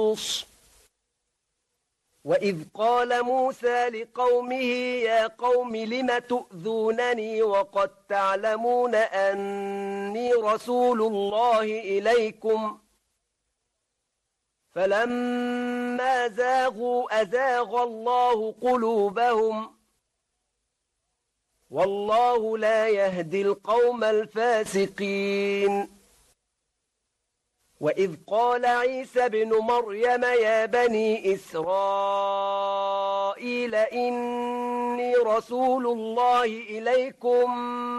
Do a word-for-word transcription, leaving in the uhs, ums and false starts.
وإذ قال موسى لقومه يا قوم لم تؤذونني وقد تعلمون أني رسول الله إليكم فلما زاغوا أزاغ الله قلوبهم والله لا يهدي القوم الفاسقين وإذ قال عيسى ابن مريم يا بني إسرائيل إني رسول الله إليكم